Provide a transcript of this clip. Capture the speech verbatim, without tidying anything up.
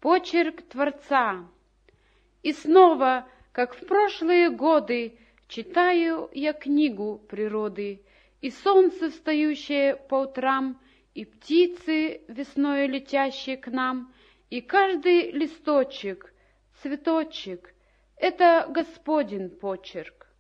почерк Творца. И снова, как в прошлые годы, читаю я книгу природы, и солнце, встающее по утрам, и птицы, весною летящие к нам, и каждый листочек, цветочек — это Господень почерк.